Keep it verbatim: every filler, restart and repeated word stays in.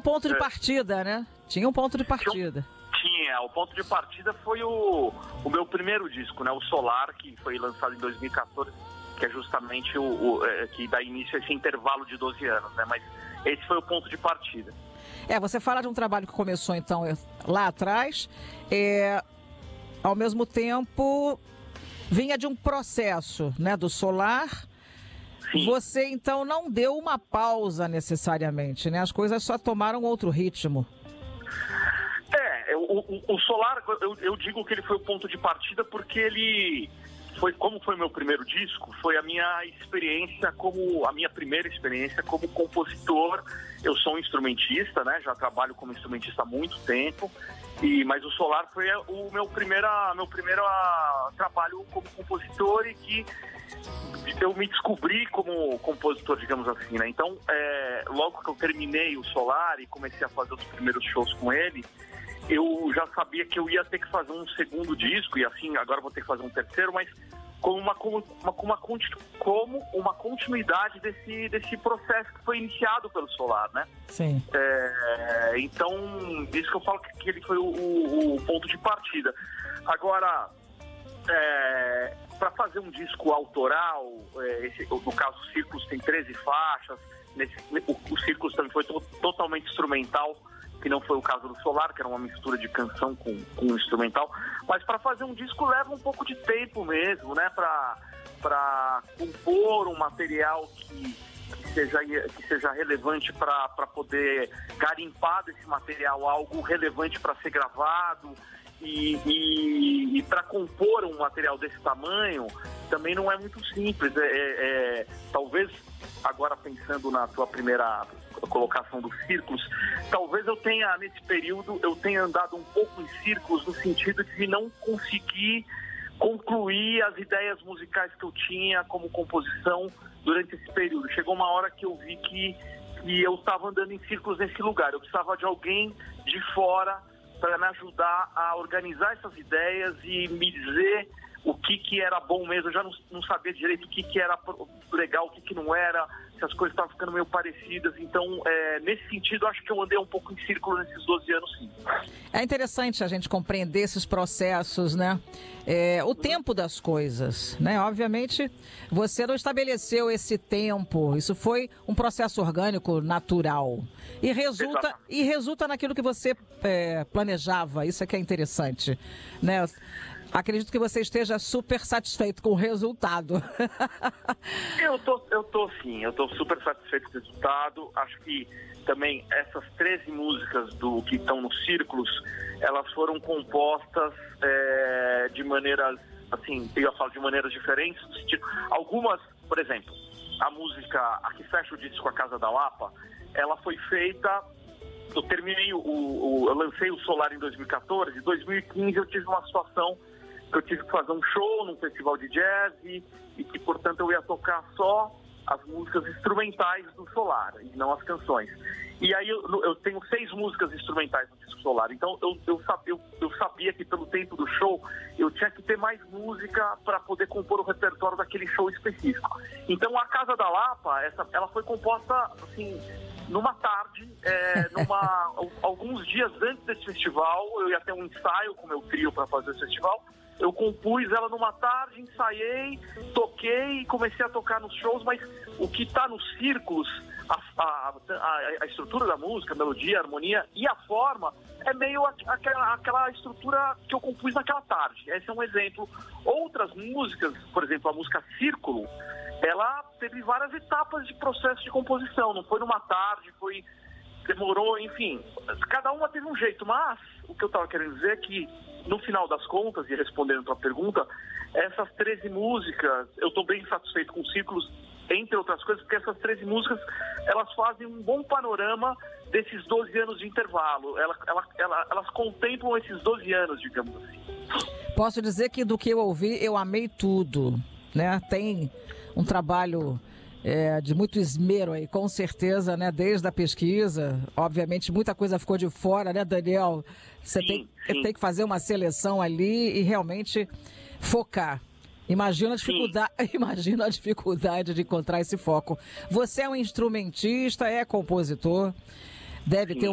ponto de é, partida, né? Tinha um ponto de partida. Tinha, o ponto de partida foi o, o meu primeiro disco, né? O Solar, que foi lançado em dois mil e quatorze, que é justamente o, o é, que dá início a esse intervalo de doze anos, né? Mas esse foi o ponto de partida. É, você fala de um trabalho que começou, então, lá atrás, é, ao mesmo tempo, vinha de um processo, né, do Solar. Sim. Você, então, não deu uma pausa necessariamente, né? As coisas só tomaram outro ritmo. É, o, o, o Solar, eu, eu digo que ele foi o ponto de partida porque ele foi, como foi meu primeiro disco, foi a minha experiência como, a minha primeira experiência como compositor. Eu sou um instrumentista, né? Já trabalho como instrumentista há muito tempo, e, mas o Solar foi o meu primeiro, meu primeiro trabalho como compositor e que eu me descobri como compositor, digamos assim, né? Então, é, logo que eu terminei o Solar e comecei a fazer os primeiros shows com ele, eu já sabia que eu ia ter que fazer um segundo disco, e assim, agora vou ter que fazer um terceiro, mas como uma, como uma, uma, como uma continuidade desse, desse processo que foi iniciado pelo Solar, né? Sim. É, então, isso que eu falo que, que ele foi o, o, o ponto de partida. Agora, é, para fazer um disco autoral, é, esse, no caso o Círculos tem treze faixas, nesse, o, o Círculos também foi to, totalmente instrumental, que não foi o caso do Solar, que era uma mistura de canção com, com instrumental, mas para fazer um disco leva um pouco de tempo mesmo, né, para para compor um material que, que, seja, que seja relevante para poder garimpar desse material algo relevante para ser gravado. E, e, e para compor um material desse tamanho também não é muito simples. É, é, é, talvez, agora pensando na tua primeira colocação dos círculos, talvez eu tenha, nesse período, eu tenha andado um pouco em círculos no sentido de não conseguir concluir as ideias musicais que eu tinha como composição durante esse período. Chegou uma hora que eu vi que, que eu estava andando em círculos nesse lugar. Eu precisava de alguém de fora para me ajudar a organizar essas ideias e me dizer o que que era bom mesmo. Eu já não, não sabia direito o que que era legal, o que que não era, se as coisas estavam ficando meio parecidas. Então, é, nesse sentido, acho que eu andei um pouco em círculo nesses doze anos, sim. É interessante a gente compreender esses processos, né? É, o tempo das coisas, né? Obviamente, você não estabeleceu esse tempo, isso foi um processo orgânico, natural. E resulta, e resulta naquilo que você é, planejava, isso é que é interessante, né? Acredito que você esteja super satisfeito com o resultado. eu tô, eu tô sim, eu tô super satisfeito com o resultado. Acho que também essas treze músicas do que estão nos círculos, elas foram compostas é, de maneiras, assim, eu falo de maneiras diferentes. Algumas, por exemplo, a música A que fecha o disco, A Casa da Lapa, ela foi feita. Eu terminei o, o eu lancei o Solar em dois mil e quatorze, em dois mil e quinze eu tive uma situação que eu tive que fazer um show num festival de jazz e, e que, portanto, eu ia tocar só as músicas instrumentais do Solar e não as canções. E aí eu, eu tenho seis músicas instrumentais no disco Solar, então eu, eu, sabia, eu, eu sabia que pelo tempo do show eu tinha que ter mais música para poder compor o repertório daquele show específico. Então a Casa da Lapa, essa, ela foi composta assim, numa tarde, é, numa, alguns dias antes desse festival. Eu ia ter um ensaio com o meu trio para fazer esse festival. Eu compus ela numa tarde, ensaiei, toquei e comecei a tocar nos shows, mas o que está nos círculos, a, a, a, a estrutura da música, a melodia, a harmonia e a forma, é meio a, aquela, aquela estrutura que eu compus naquela tarde. Esse é um exemplo. Outras músicas, por exemplo, a música Círculo, ela teve várias etapas de processo de composição, não foi numa tarde, foi... demorou, enfim, cada uma teve um jeito, mas o que eu estava querendo dizer é que, no final das contas, e respondendo a tua pergunta, essas treze músicas, eu estou bem satisfeito com Círculos, entre outras coisas, porque essas treze músicas, elas fazem um bom panorama desses doze anos de intervalo, elas, elas, elas, elas contemplam esses doze anos, digamos assim. Posso dizer que do que eu ouvi, eu amei tudo, né? Tem um trabalho... É, de muito esmero aí, com certeza, né? Desde a pesquisa, obviamente muita coisa ficou de fora, né, Daniel? Você sim, tem, sim. tem que fazer uma seleção ali e realmente focar. Imagina a dificuldade, imagina a dificuldade de encontrar esse foco. Você é um instrumentista, é compositor, deve sim. ter